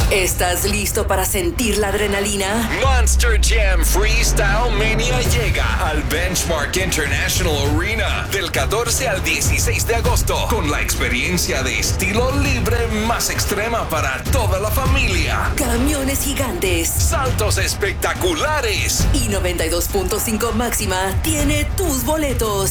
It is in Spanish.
¿Estás listo para sentir la adrenalina? Monster Jam Freestyle Mania llega al Benchmark International Arena del 14 al 16 de agosto con la experiencia de estilo libre más extrema para toda la familia. Camiones gigantes, Saltos espectaculares y 92.5 Máxima tiene tus boletos.